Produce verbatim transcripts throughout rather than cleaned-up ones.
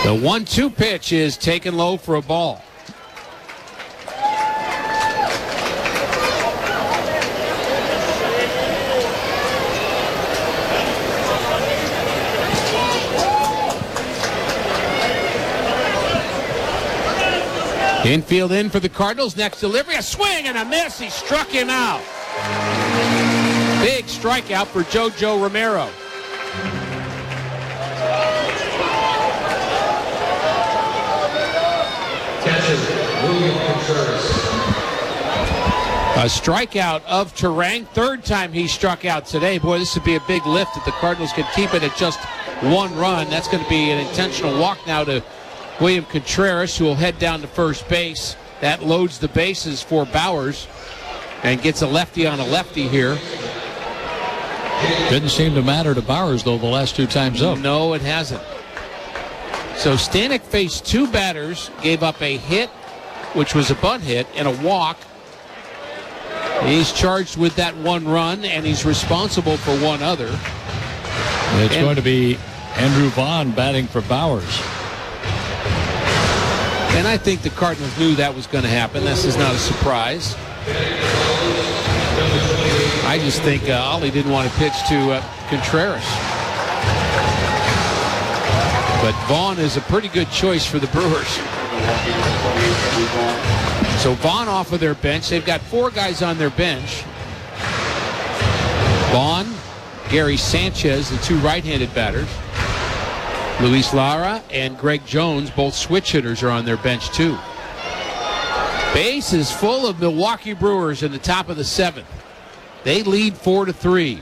The one two pitch is taken low for a ball. Infield in for the Cardinals. Next delivery, a swing and a miss. He struck him out. Big strikeout for JoJo Romero. A strikeout of Turang. Third time he struck out today. Boy, this would be a big lift if the Cardinals could keep it at just one run. That's going to be an intentional walk now to William Contreras, who will head down to first base. That loads the bases for Bowers and gets a lefty on a lefty here. Didn't seem to matter to Bowers, though, the last two times up. No, it hasn't. So Stanek faced two batters, gave up a hit, which was a bunt hit, and a walk. He's charged with that one run, and he's responsible for one other. It's and going to be Andrew Vaughn batting for Bowers. And I think the Cardinals knew that was going to happen. This is not a surprise. I just think uh, Ollie didn't want to pitch to uh, Contreras. But Vaughn is a pretty good choice for the Brewers. So Vaughn off of their bench. They've got four guys on their bench. Vaughn, Gary Sanchez, the two right-handed batters. Luis Lara and Greg Jones, both switch hitters, are on their bench too. Base is full of Milwaukee Brewers in the top of the seventh. They lead four to three.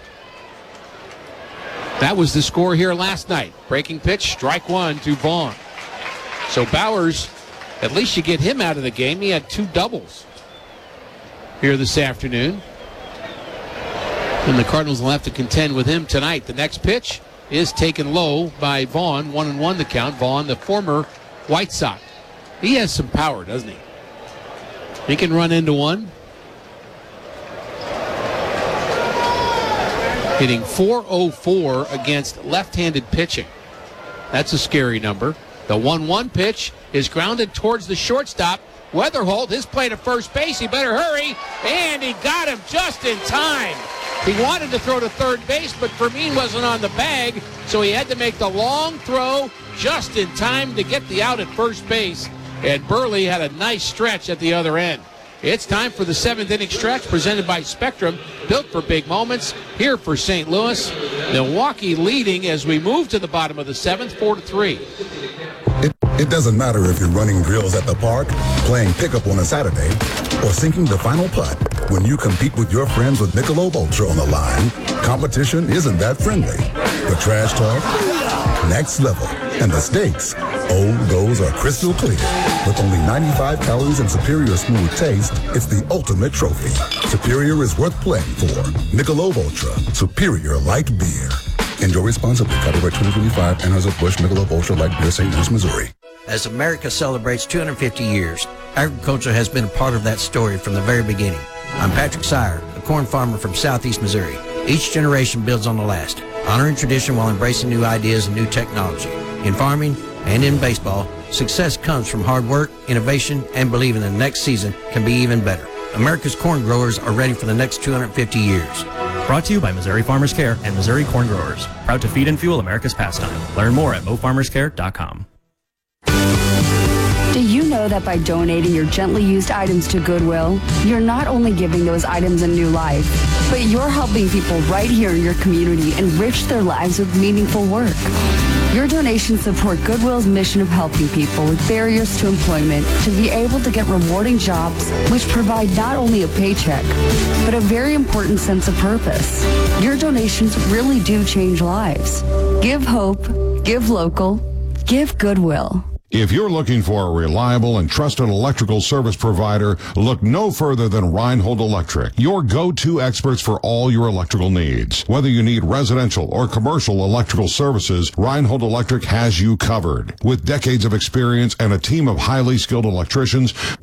That was the score here last night. Breaking pitch, strike one to Vaughn. So Bowers, at least you get him out of the game. He had two doubles here this afternoon. And the Cardinals will have to contend with him tonight. The next pitch is taken low by Vaughn. One and one the count. Vaughn, the former White Sox. He has some power, doesn't he? He can run into one. Hitting four oh four against left-handed pitching. That's a scary number. The one one pitch is grounded towards the shortstop. Weatherholt, his play to first base. He better hurry. And he got him just in time. He wanted to throw to third base, but Fermin wasn't on the bag, so he had to make the long throw just in time to get the out at first base. And Burley had a nice stretch at the other end. It's time for the seventh inning stretch presented by Spectrum, built for big moments, here for Saint Louis. Milwaukee leading as we move to the bottom of the seventh, four to three. It, it doesn't matter if you're running drills at the park, playing pickup on a Saturday, or sinking the final putt. When you compete with your friends with Michelob Ultra on the line, competition isn't that friendly. The trash talk, next level, and the stakes, oh, those are crystal clear. With only ninety-five calories and superior smooth taste, it's the ultimate trophy. Superior is worth playing for. Michelob Ultra, superior light beer. Enjoy responsibly. Copyright twenty twenty-five, Anheuser-Busch Michelob Ultra Light Beer, Saint Louis, Missouri. As America celebrates two hundred fifty years, agriculture has been a part of that story from the very beginning. I'm Patrick Sire, a corn farmer from southeast Missouri. Each generation builds on the last, honoring tradition while embracing new ideas and new technology. In farming and in baseball, success comes from hard work, innovation, and believing the next season can be even better. America's corn growers are ready for the next two hundred fifty years. Brought to you by Missouri Farmers Care and Missouri Corn Growers. Proud to feed and fuel America's pastime. Learn more at mo farmers care dot com. Do you know that by donating your gently used items to Goodwill, you're not only giving those items a new life, but you're helping people right here in your community enrich their lives with meaningful work. Your donations support Goodwill's mission of helping people with barriers to employment to be able to get rewarding jobs which provide not only a paycheck, but a very important sense of purpose. Your donations really do change lives. Give hope, give local, give Goodwill. If you're looking for a reliable and trusted electrical service provider, look no further than Reinhold Electric, your go-to experts for all your electrical needs. Whether you need residential or commercial electrical services, Reinhold Electric has you covered. With decades of experience and a team of highly skilled electricians,